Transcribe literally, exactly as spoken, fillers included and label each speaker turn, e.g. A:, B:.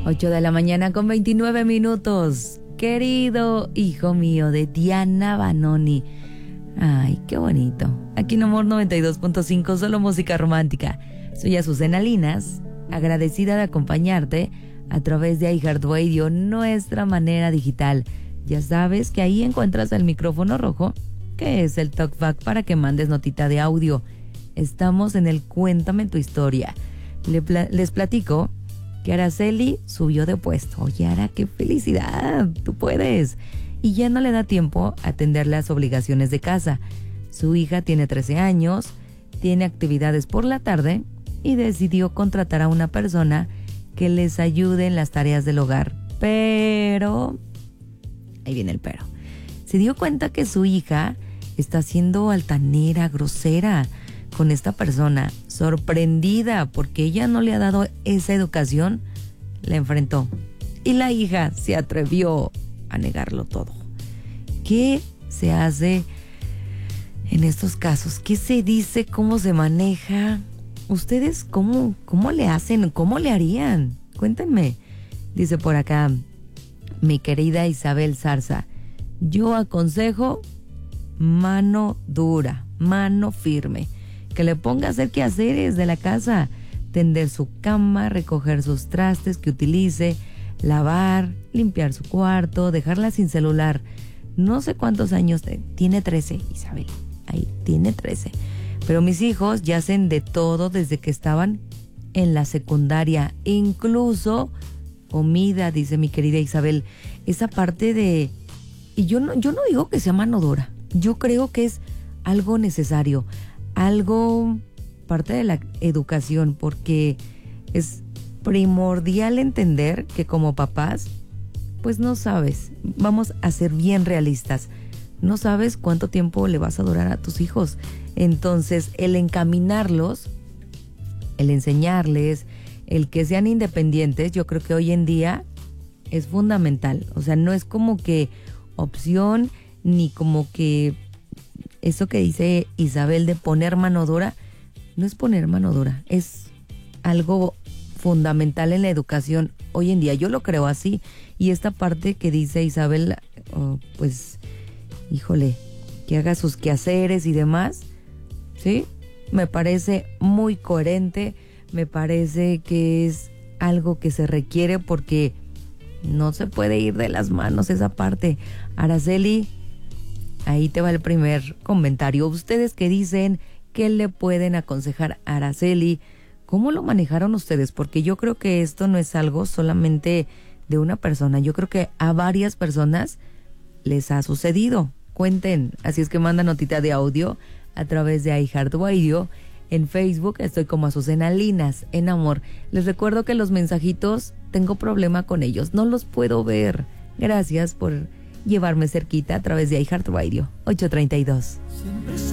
A: ocho de la mañana con veintinueve minutos. Querido hijo mío, de Diana Banoni. Ay, qué bonito. Aquí en Amor noventa y dos punto cinco, solo música romántica. Soy Azucena Linas, agradecida de acompañarte a través de iHeartRadio, nuestra manera digital. Ya sabes que ahí encuentras el micrófono rojo, que es el talkback para que mandes notita de audio. Estamos en el Cuéntame tu historia. Le pla- les platico que Araceli subió de puesto. Oye, Ara, qué felicidad, tú puedes. Y ya no le da tiempo a atender las obligaciones de casa. Su hija tiene trece años, tiene actividades por la tarde y decidió contratar a una persona que les ayude en las tareas del hogar. Pero, ahí viene el pero. Se dio cuenta que su hija está siendo altanera, grosera con esta persona. Sorprendida porque ella no le ha dado esa educación, la enfrentó. Y la hija se atrevió a negarlo todo. ¿Qué se hace en estos casos? ¿Qué se dice? ¿Cómo se maneja? ¿Ustedes cómo, cómo le hacen? ¿Cómo le harían? Cuéntenme. Dice por acá mi querida Isabel Zarza: yo aconsejo mano dura, mano firme, que le ponga a hacer quehaceres de la casa, tender su cama, recoger sus trastes que utilice, lavar, limpiar su cuarto, dejarla sin celular. No sé cuántos años tiene, trece, Isabel, ahí tiene trece. Pero mis hijos ya hacen de todo desde que estaban en la secundaria, incluso comida, dice mi querida Isabel. Esa parte de... Y yo no, yo no digo que sea mano dura, yo creo que es algo necesario, algo parte de la educación, porque es primordial entender que como papás, pues no sabes, vamos a ser bien realistas, no sabes cuánto tiempo le vas a durar a tus hijos. Entonces, el encaminarlos, el enseñarles, el que sean independientes, yo creo que hoy en día es fundamental. O sea, no es como que opción, ni como que eso que dice Isabel de poner mano dura, no es poner mano dura, es algo fundamental en la educación hoy en día. Yo lo creo así. Y esta parte que dice Isabel, oh, pues, híjole, que haga sus quehaceres y demás, ¿sí? Me parece muy coherente, me parece que es algo que se requiere porque no se puede ir de las manos esa parte. Araceli, ahí te va el primer comentario. Ustedes que dicen, ¿qué le pueden aconsejar a Araceli? ¿Cómo lo manejaron ustedes? Porque yo creo que esto no es algo solamente de una persona. Yo creo que a varias personas les ha sucedido. Cuenten. Así es que manda notita de audio a través de iHeartRadio. En Facebook estoy como Azucena Linas en Amor. Les recuerdo que los mensajitos tengo problema con ellos. No los puedo ver. Gracias por llevarme cerquita a través de iHeartRadio. ocho treinta y dos. Siempre